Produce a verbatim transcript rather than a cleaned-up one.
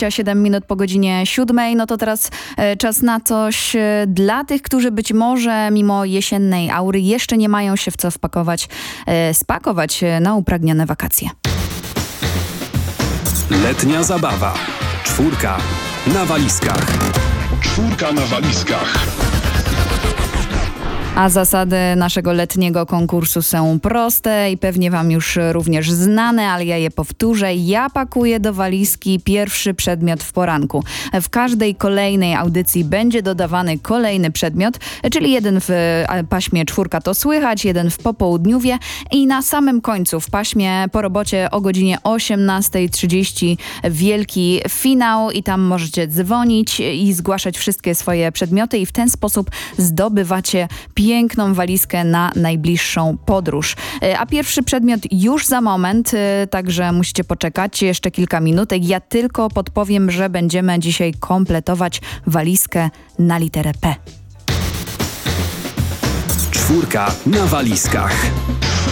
dwadzieścia siedem minut po godzinie siódmej. No to teraz e, czas na coś e, dla tych, którzy być może mimo jesiennej aury jeszcze nie mają się w co wpakować, e, spakować e, na upragnione wakacje. Letnia zabawa. Czwórka na walizkach. Czwórka na walizkach. A zasady naszego letniego konkursu są proste i pewnie wam już również znane, ale ja je powtórzę. Ja pakuję do walizki pierwszy przedmiot w poranku. W każdej kolejnej audycji będzie dodawany kolejny przedmiot, czyli jeden w paśmie czwórka to słychać, jeden w popołudniówie i na samym końcu w paśmie po robocie o godzinie osiemnasta trzydzieści wielki finał i tam możecie dzwonić i zgłaszać wszystkie swoje przedmioty i w ten sposób zdobywacie piękną walizkę na najbliższą podróż. A pierwszy przedmiot już za moment, także musicie poczekać jeszcze kilka minutek. Ja tylko podpowiem, że będziemy dzisiaj kompletować walizkę na literę P. Czwórka na walizkach.